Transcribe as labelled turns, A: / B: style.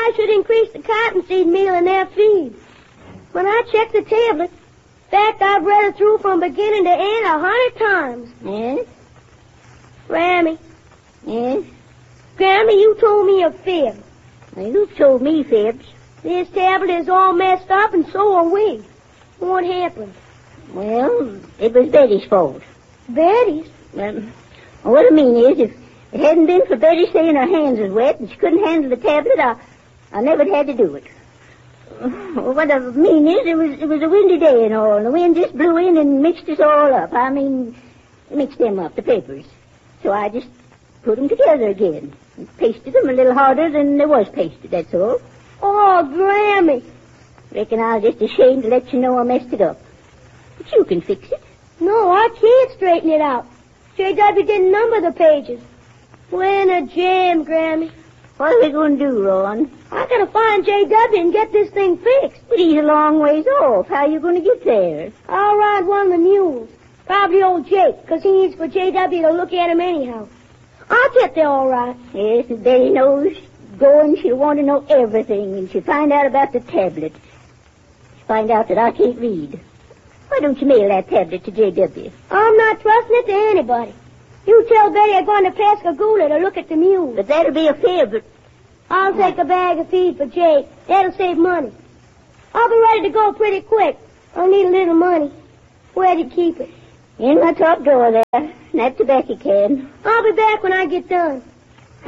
A: I should increase the cottonseed meal in their feed. When I checked the tablet, in fact, I've read it through from beginning to end 100 times.
B: Yes?
A: Grammy.
B: Yes?
A: Grammy, you told me a fib.
B: Well, you've told me fibs.
A: This tablet is all messed up, and so are we. What happened?
B: Well, it was Betty's fault.
A: Betty's?
B: Well, what I mean is, if it hadn't been for Betty saying her hands was wet and she couldn't handle the tablet, I never had to do it. What I mean is, it was a windy day and all, and the wind just blew in and mixed us all up. I mean, mixed them up, the papers. So I just put them together again and pasted them a little harder than they was pasted, that's all.
A: Oh, Grammy.
B: Reckon I was just ashamed to let you know I messed it up. But you can fix it.
A: No, I can't straighten it out. J.W. didn't number the pages. We're in a jam, Grammy.
B: What are we going to do, Ron?
A: I gotta find J.W. and get this thing fixed.
B: But he's a long ways off. How are you going to get there?
A: I'll ride one of the mules. Probably old Jake, because he needs for J.W. to look at him anyhow. I'll get there all right.
B: Yes, and Betty knows going, she'll want to know everything, and she'll find out about the tablet. She'll find out that I can't read. Why don't you mail that tablet to J.W.?
A: I'm not trusting it to anybody. You tell Betty I'm going to Pascagoula to look at the mules.
B: But that'll be a fib.
A: I'll take a bag of feed for Jake. That'll save money. I'll be ready to go pretty quick. I'll need a little money. Where'd you keep it?
B: In my top drawer there. In that tobacco can.
A: I'll be back when I get done.